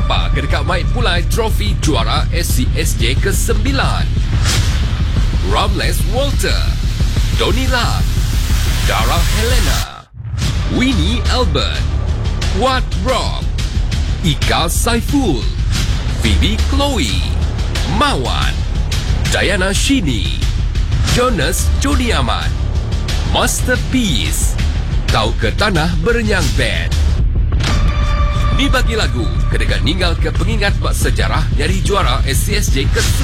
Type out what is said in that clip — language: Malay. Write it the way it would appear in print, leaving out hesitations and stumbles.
siapa kedekat Mike Pulai trofi juara SCSJ ke-9? Ramles Walter, Donny Lam, Dara Helena, Winnie Albert, Wat Rob, Ika Saiful, Phoebe Chloe, Mawan, Diana Shini, Jonas Jody Ahmad, Masterpiece. Tahu ke Tanah Berenyang Band. Ni bagi lagu kedekat ninggal ke pengingat bak sejarah dari juara SCSJ ke-9.